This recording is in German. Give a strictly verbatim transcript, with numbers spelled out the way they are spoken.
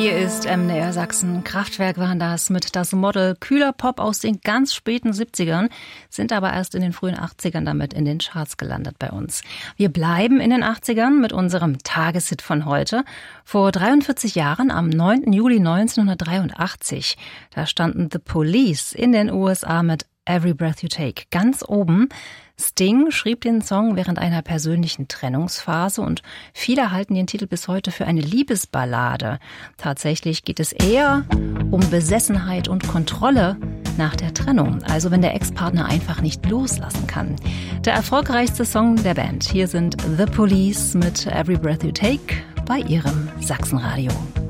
Hier ist M D R Sachsen. Kraftwerk waren das mit Das Model. Kühler Pop aus den ganz späten siebzigern, sind aber erst in den frühen achtzigern damit in den Charts gelandet bei uns. Wir bleiben in den achtzigern mit unserem Tageshit von heute. Vor dreiundvierzig Jahren, am neunten Juli neunzehnhundertdreiundachtzig, da standen The Police in den U S A mit Every Breath You Take ganz oben. Sting schrieb den Song während einer persönlichen Trennungsphase und viele halten den Titel bis heute für eine Liebesballade. Tatsächlich geht es eher um Besessenheit und Kontrolle nach der Trennung, also wenn der Ex-Partner einfach nicht loslassen kann. Der erfolgreichste Song der Band. Hier sind The Police mit Every Breath You Take bei ihrem Sachsenradio.